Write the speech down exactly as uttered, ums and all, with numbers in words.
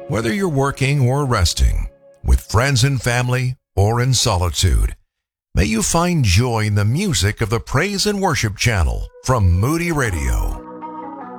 Whether you're working or resting, with friends and family, or in solitude, may you find joy in the music of the Praise and Worship channel from Moody Radio.